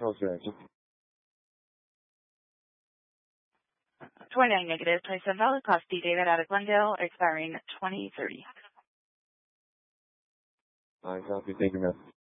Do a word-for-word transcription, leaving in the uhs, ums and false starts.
Okay. twenty-nine negative, twenty-seven valid, Class D David out of Glendale, expiring twenty thirty. I copy. Thank you, ma'am.